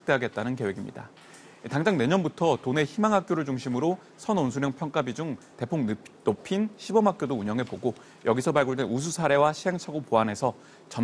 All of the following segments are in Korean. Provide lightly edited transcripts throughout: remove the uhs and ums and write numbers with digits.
확대하겠다는 계획입니다. 당장 내년부터 도내 희망학교를 중심으로 선온수령 평가 비중 대폭 높인 시범학교도 운영해보고 여기서 발굴된 우수 사례와 시행착오 보완해서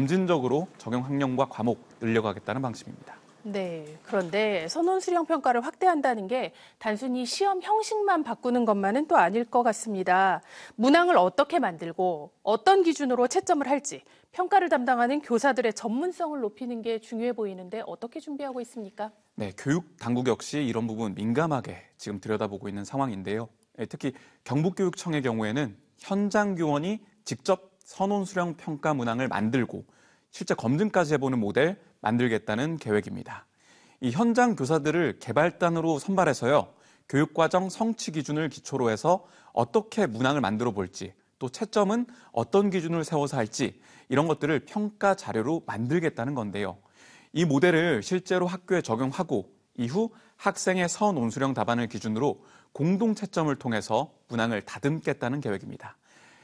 점진적으로 적용 학년과 과목 늘려가겠다는 방침입니다. 네, 그런데 선원 수령 평가를 확대한다는 게 단순히 시험 형식만 바꾸는 것만은 또 아닐 것 같습니다. 문항을 어떻게 만들고 어떤 기준으로 채점을 할지 평가를 담당하는 교사들의 전문성을 높이는 게 중요해 보이는데 어떻게 준비하고 있습니까? 네, 교육 당국 역시 이런 부분 민감하게 지금 들여다보고 있는 상황인데요. 특히 경북교육청의 경우에는 현장 교원이 직접 선원 수령 평가 문항을 만들고 실제 검증까지 해보는 모델 만들겠다는 계획입니다. 이 현장 교사들을 개발단으로 선발해서요, 교육과정 성취 기준을 기초로 해서 어떻게 문항을 만들어 볼지, 또 채점은 어떤 기준을 세워서 할지 이런 것들을 평가 자료로 만들겠다는 건데요. 이 모델을 실제로 학교에 적용하고 이후 학생의 선온수령 답안을 기준으로 공동 채점을 통해서 문항을 다듬겠다는 계획입니다.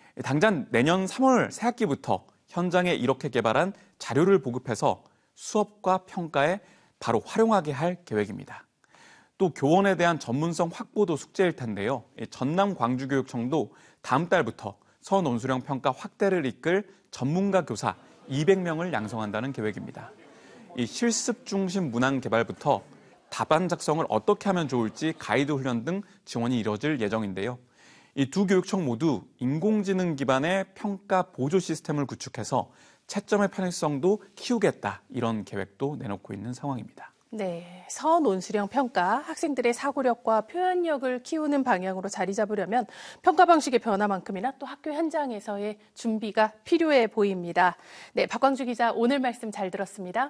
당장 내년 3월 새학기부터 현장에 이렇게 개발한 자료를 보급해서 수업과 평가에 바로 활용하게 할 계획입니다. 또 교원에 대한 전문성 확보도 숙제일 텐데요. 전남 광주교육청도 다음 달부터 선온수령 평가 확대를 이끌 전문가 교사 200명을 양성한다는 계획입니다. 이 실습 중심 문항 개발부터 답안 작성을 어떻게 하면 좋을지 가이드 훈련 등 지원이 이뤄질 예정인데요. 이 두 교육청 모두 인공지능 기반의 평가 보조 시스템을 구축해서 채점의 편의성도 키우겠다 이런 계획도 내놓고 있는 상황입니다. 네, 선온수령 평가, 학생들의 사고력과 표현력을 키우는 방향으로 자리 잡으려면 평가 방식의 변화만큼이나 또 학교 현장에서의 준비가 필요해 보입니다. 네, 박광주 기자 오늘 말씀 잘 들었습니다.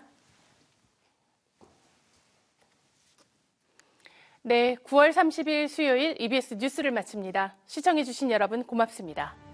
네, 9월 30일 수요일 EBS 뉴스를 마칩니다. 시청해주신 여러분 고맙습니다.